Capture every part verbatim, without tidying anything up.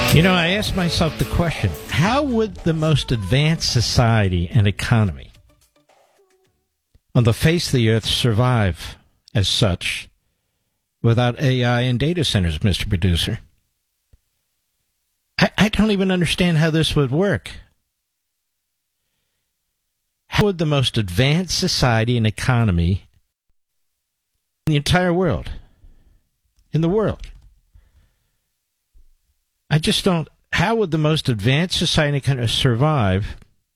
You know, I asked myself the question, how would the most advanced society and economy on the face of the earth survive as such without A I and data centers, Mister Producer? I, I don't even understand how this would work. How would the most advanced society and economy in the entire world, in the world, I just don't, how would the most advanced society kind of survive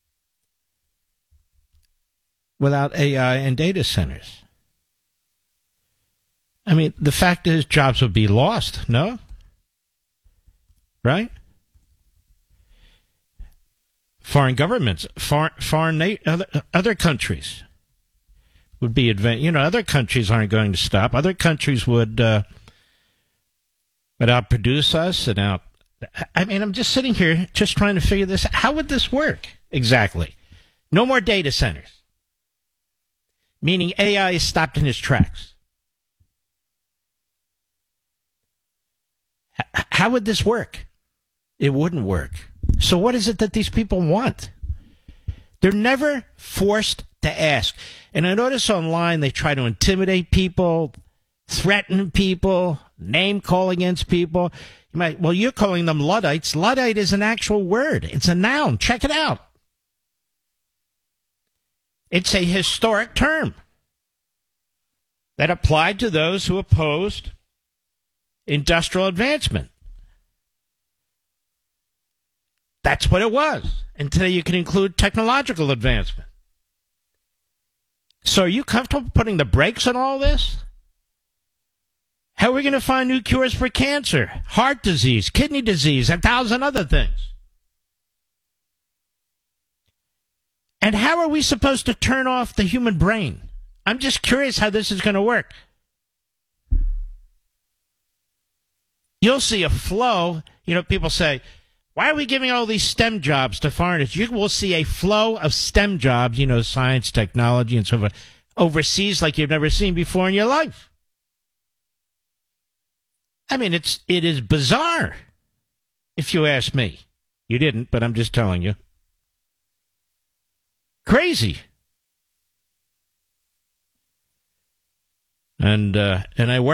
without A I and data centers? I mean, the fact is jobs would be lost, no? Right? Foreign governments, foreign, foreign na- other, other countries would be advanced. You know, other countries aren't going to stop. Other countries would, uh, would outproduce us and out. I mean, I'm just sitting here just trying to figure this out. How would this work exactly? No more data centers. Meaning A I is stopped in its tracks. H- how would this work? It wouldn't work. So what is it that these people want? They're never forced to ask. And I notice online they try to intimidate people, threaten people, name call against people. You might, well, you're calling them Luddites. Luddite is an actual word. It's a noun. Check it out. It's a historic term that applied to those who opposed industrial advancement. That's what it was. And today you can include technological advancement. So are you comfortable putting the brakes on all this? How are we going to find new cures for cancer, heart disease, kidney disease, and a thousand other things? And how are we supposed to turn off the human brain? I'm just curious how this is going to work. You'll see a flow. You know, people say, why are we giving all these STEM jobs to foreigners? You will see a flow of STEM jobs, you know, science, technology, and so forth, overseas like you've never seen before in your life. I mean, it's it is bizarre, if you ask me. You didn't, but I'm just telling you. Crazy. And uh, and I work.